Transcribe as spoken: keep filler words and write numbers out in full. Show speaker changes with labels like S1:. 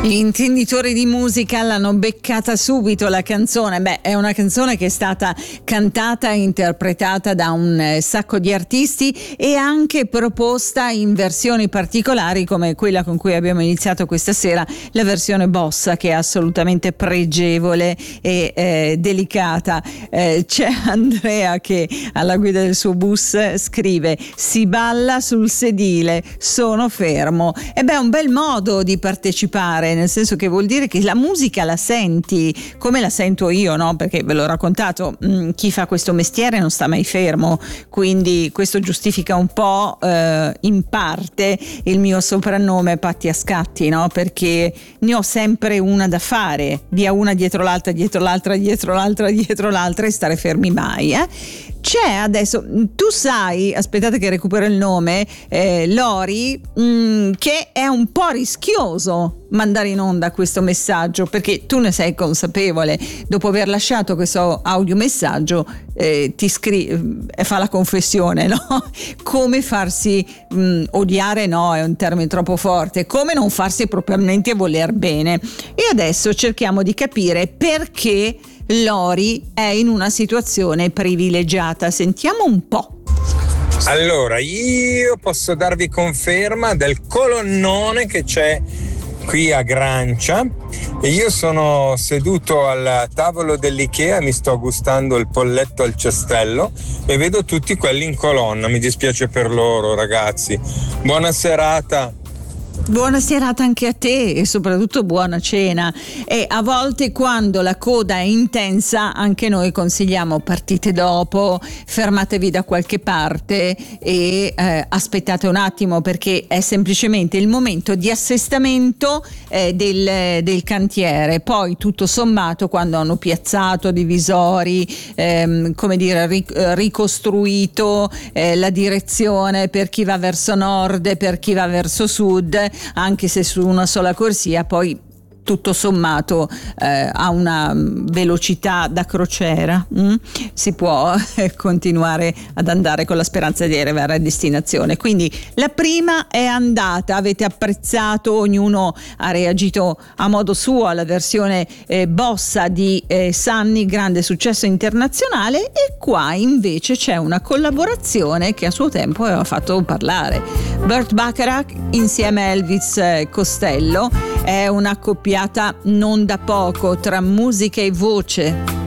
S1: Gli intenditori di musica l'hanno beccata subito la canzone. Beh, è una canzone che è stata cantata e interpretata da un sacco di artisti e anche proposta in versioni particolari come quella con cui abbiamo iniziato questa sera, la versione bossa, che è assolutamente pregevole e eh, delicata. Eh, c'è Andrea che alla guida del suo bus scrive: si balla sul sedile, sono fermo. E beh, è un bel modo di partecipare, nel senso che vuol dire che la musica la senti come la sento io, no? Perché ve l'ho raccontato, mh, chi fa questo mestiere non sta mai fermo, quindi questo giustifica un po' eh, in parte il mio soprannome Patti a scatti, no? Perché ne ho sempre una da fare, via una dietro l'altra, dietro l'altra, dietro l'altra, dietro l'altra, e stare fermi mai, eh? C'è adesso, tu sai, aspettate che recupero il nome, eh, Lori, mh, che è un po' rischioso mandare in onda questo messaggio, perché tu ne sei consapevole. Dopo aver lasciato questo audiomessaggio eh, ti scrive, eh, fa la confessione, no? Come farsi mh, odiare, no, è un termine troppo forte, come non farsi propriamente voler bene. E adesso cerchiamo di capire perché Lori è in una situazione privilegiata. Sentiamo un po'.
S2: Allora, io posso darvi conferma del colonnone che c'è qui a Grancia, e io sono seduto al tavolo dell'Ikea, mi sto gustando il polletto al cestello e vedo tutti quelli in colonna. Mi dispiace per loro, ragazzi. Buona serata.
S1: Buona serata anche a te e soprattutto buona cena. E a volte, quando la coda è intensa, anche noi consigliamo: partite dopo, fermatevi da qualche parte e eh, aspettate un attimo, perché è semplicemente il momento di assestamento eh, del, del cantiere. Poi tutto sommato, quando hanno piazzato divisori, ehm, come dire, ric- ricostruito eh, la direzione per chi va verso nord e per chi va verso sud, anche se su una sola corsia, poi tutto sommato eh, ha una velocità da crociera, mm? si può eh, continuare ad andare con la speranza di arrivare a destinazione. Quindi la prima è andata, avete apprezzato, ognuno ha reagito a modo suo alla versione eh, bossa di eh, Sunny, grande successo internazionale. E qua invece c'è una collaborazione che a suo tempo aveva fatto parlare. Burt Bacharach insieme a Elvis Costello, è una coppiata non da poco tra musica e voce.